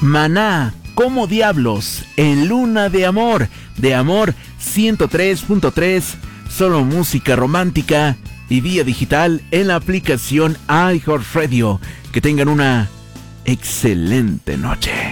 Maná, ¿cómo diablos? En Luna de Amor 103.3, solo música romántica y vía digital en la aplicación iHeartRadio. Que tengan una excelente noche.